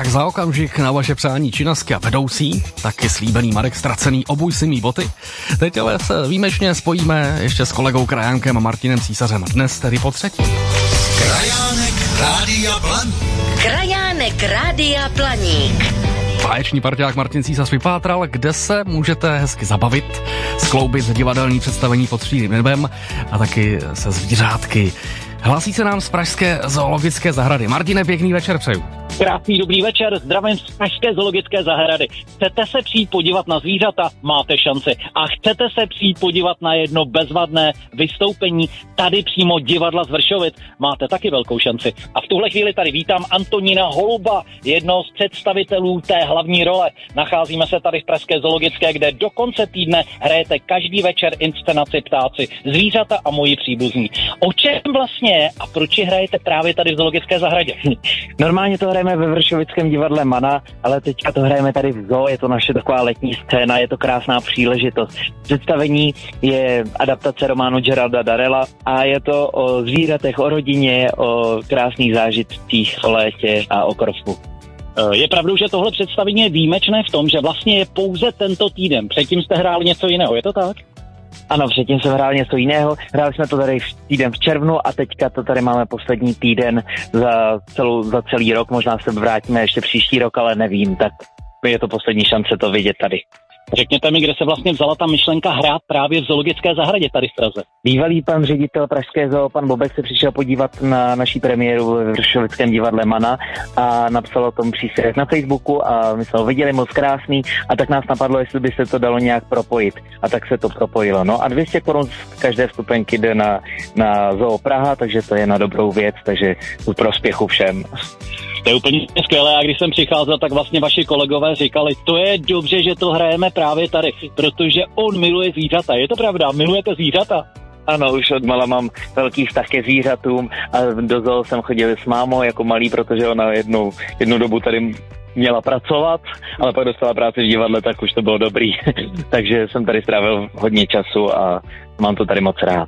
Tak za okamžik na vaše přání činasky a vedoucí, taky slíbený Marek Ztracený, obuj si mý boty. Teď ale se výjimečně spojíme ještě s kolegou Krajánkem a Martinem Císařem. Dnes tedy po třetí. Krajánek Rádia Planík. Krajánek Rádia Planík. Báječní parťák Martin Císař vypátral, kde se můžete hezky zabavit, skloubit divadelní představení pod širým nebem a taky se zvířátky. Hlásí se nám z pražské zoologické zahrady. Martine, pěkný večer přeju. Krásný dobrý večer, zdravím z pražské zoologické zahrady. Chcete se přijít podívat na zvířata? Máte šanci. A chcete se přijít podívat na jedno bezvadné vystoupení tady přímo divadla z Vršovic? Máte taky velkou šanci. A v tuhle chvíli tady vítám Antonína Holuba, jednoho z představitelů té hlavní role. Nacházíme se tady v pražské zoologické, kde do konce týdne hrajete každý večer inscenaci Ptáci, zvířata a moji příbuzní. O čem vlastně je a proč hrajete právě tady v zoologické zahradě? Normálně to hrajeme ve Vršovickém divadle Mana, ale teďka to hrajeme tady v zoo, je to naše taková letní scéna, je to krásná příležitost. Představení je adaptace románu Geralda Darrella a je to o zvířatech, o rodině, o krásných zážitcích, o létě a o Korfu. Je pravdou, že tohle představení je výjimečné v tom, že vlastně je pouze tento týden. Předtím jste hráli něco jiného, je to tak? Ano, předtím jsem hrál něco jiného, hráli jsme to tady týden v červnu a teďka to tady máme poslední týden za celý rok, možná se vrátíme ještě příští rok, ale nevím, tak je to poslední šance to vidět tady. Řekněte mi, kde se vlastně vzala ta myšlenka hrát právě v zoologické zahradě tady v Praze. Bývalý pan ředitel pražské zoo, pan Bobek, se přišel podívat na naší premiéru ve Vršovickém divadle Mana a napsal o tom příspěvek na Facebooku a my jsme ho viděli, moc krásný, a tak nás napadlo, jestli by se to dalo nějak propojit. A tak se to propojilo. No a 200 korun z každé vstupenky jde na Zoo Praha, takže to je na dobrou věc, takže ku prospěchu všem. To je úplně skvělé, a když jsem přicházel, tak vlastně vaši kolegové říkali, to je dobře, že to hrajeme právě tady, protože on miluje zvířata. Je to pravda? Milujete zvířata? Ano, už odmala mám velký vztah ke zvířatům a do zoo jsem chodil s mámou jako malý, protože ona jednu dobu tady měla pracovat, ale pak dostala práci v divadle, tak už to bylo dobrý. Takže jsem tady strávil hodně času a mám to tady moc rád.